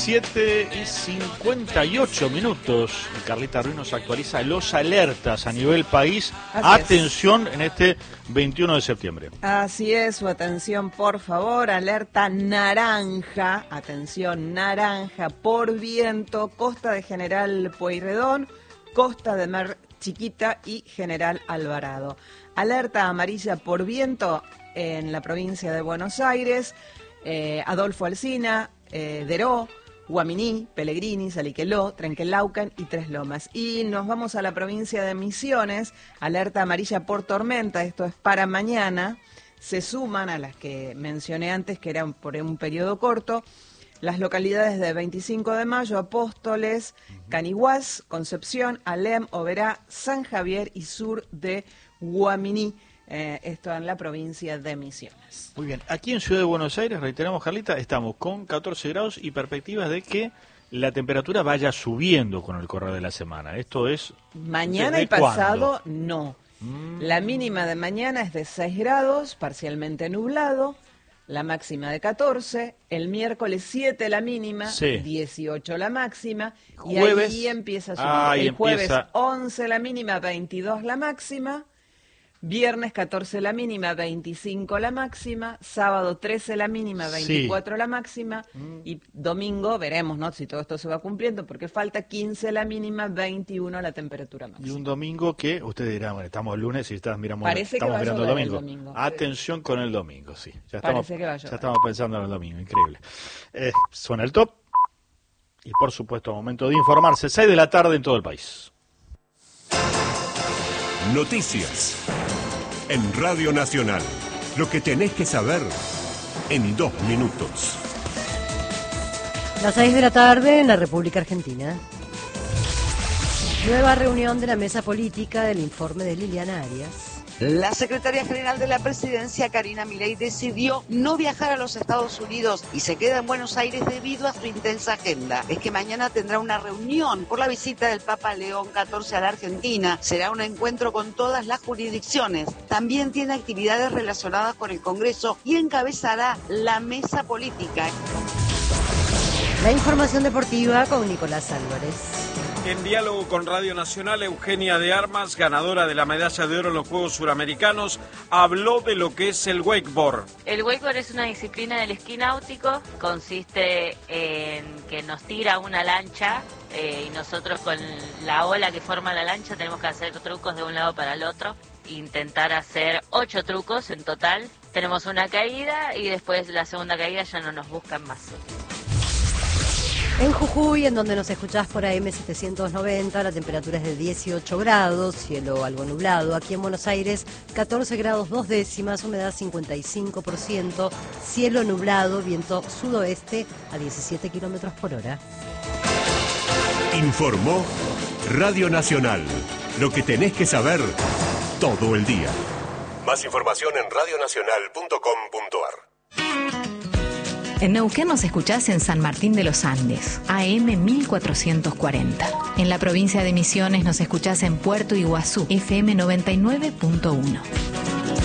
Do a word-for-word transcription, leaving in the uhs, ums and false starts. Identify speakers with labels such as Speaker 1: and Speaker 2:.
Speaker 1: siete y cincuenta y ocho minutos. Carlita Ruiz nos actualiza los alertas a nivel país. Así atención es. En este veintiuno de septiembre.
Speaker 2: Así es, su atención por favor. Alerta naranja, atención naranja por viento, costa de General Pueyrredón, costa de Mar Chiquita y General Alvarado. Alerta amarilla por viento en la provincia de Buenos Aires, eh, Adolfo Alsina, eh, Deró, Guaminí, Pellegrini, Saliqueló, Trenquelauquen y Tres Lomas. Y nos vamos a la provincia de Misiones, alerta amarilla por tormenta, esto es para mañana. Se suman a las que mencioné antes, que eran por un periodo corto, las localidades de veinticinco de mayo, Apóstoles, Canihuás, Concepción, Alem, Oberá, San Javier y sur de Guaminí. Eh, esto en la provincia de Misiones.
Speaker 1: Muy bien, aquí en Ciudad de Buenos Aires, reiteramos, Carlita, estamos con catorce grados y perspectivas de que la temperatura vaya subiendo con el correr de la semana. Esto es...
Speaker 2: Mañana y pasado, no. Mm. La mínima de mañana es de seis grados, parcialmente nublado, la máxima de catorce, el miércoles siete la mínima, sí. dieciocho la máxima, jueves, y ahí empieza a subir. Ah, el jueves empieza... once la mínima, veintidós la máxima, viernes catorce la mínima, veinticinco la máxima, sábado trece la mínima, veinticuatro sí. la máxima, mm. y domingo veremos, ¿no?, si todo esto se va cumpliendo, porque falta quince la mínima, veintiuno la temperatura máxima.
Speaker 1: Y un domingo que, ustedes dirán, bueno, estamos lunes y estás, miramos, estamos mirando el domingo. el domingo. Atención sí. con el domingo, sí. Ya estamos, que va a ya estamos pensando en el domingo, increíble. Eh, suena el top y por supuesto momento de informarse, seis de la tarde en todo el país.
Speaker 3: Noticias en Radio Nacional. Lo que tenés que saber en dos minutos.
Speaker 4: Las seis de la tarde en la República Argentina. Nueva reunión de la mesa política del informe de Liliana Arias.
Speaker 5: La secretaria general de la presidencia, Karina Milei, decidió no viajar a los Estados Unidos y se queda en Buenos Aires debido a su intensa agenda. Es que mañana tendrá una reunión por la visita del Papa León catorce a la Argentina. Será un encuentro con todas las jurisdicciones. También tiene actividades relacionadas con el Congreso y encabezará la mesa política.
Speaker 4: La información deportiva con Nicolás Álvarez.
Speaker 6: En diálogo con Radio Nacional, Eugenia de Armas, ganadora de la medalla de oro en los Juegos Suramericanos, habló de lo que es el wakeboard.
Speaker 7: El wakeboard es una disciplina del esquí náutico, consiste en que nos tira una lancha eh, y nosotros con la ola que forma la lancha tenemos que hacer trucos de un lado para el otro, intentar hacer ocho trucos en total. Tenemos una caída y después la segunda caída ya no nos buscan más.
Speaker 4: En Jujuy, en donde nos escuchás por A M setecientos noventa, la temperatura es de dieciocho grados, cielo algo nublado. Aquí en Buenos Aires, catorce grados dos décimas, humedad cincuenta y cinco por ciento, cielo nublado, viento sudoeste a diecisiete kilómetros por hora.
Speaker 3: Informó Radio Nacional. Lo que tenés que saber todo el día. Más información en radio nacional punto com punto ar.
Speaker 8: En Neuquén nos escuchás en San Martín de los Andes, A M mil cuatrocientos cuarenta. En la provincia de Misiones nos escuchás en Puerto Iguazú, F M noventa y nueve punto uno.